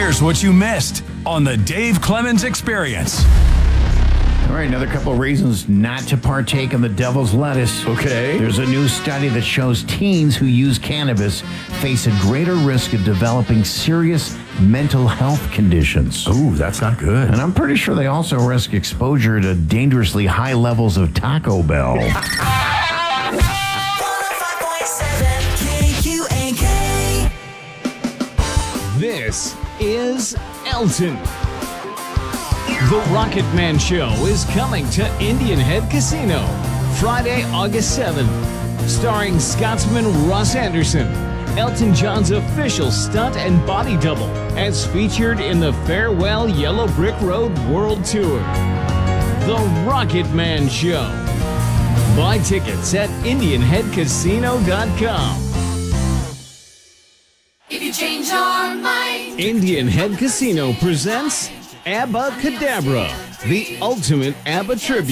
Here's what you missed on the Dave Clemens Experience. All right, another couple of reasons not to partake in the devil's lettuce. Okay. There's a new study that shows teens who use cannabis face a greater risk of developing serious mental health conditions. Ooh, that's not good. And I'm pretty sure they also risk exposure to dangerously high levels of Taco Bell. 105.7 KQAK. This is Elton. The Rocket Man Show is coming to Indian Head Casino Friday, August 7th. Starring Scotsman Ross Anderson, Elton John's official stunt and body double, as featured in the Farewell Yellow Brick Road World Tour. The Rocket Man Show. Buy tickets at IndianHeadCasino.com. If you change your mind. Indian Head Casino presents ABBA Cadabra, the ultimate ABBA tribute.